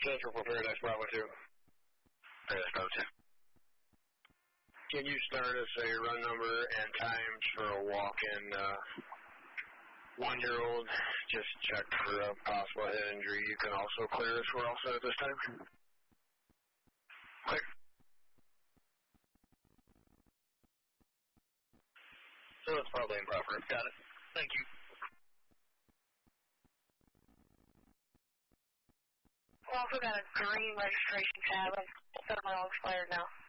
Central for Paradise Bravo 2. Paradise Bravo 2. Can you start us a run number and times for a walk-in 1-year-old? Just check for a possible head injury. You can also clear us. We're all set at this time. Clear. So it's probably improper. Got it. Thank you. We also got a green registration tab. I've set my own expired now.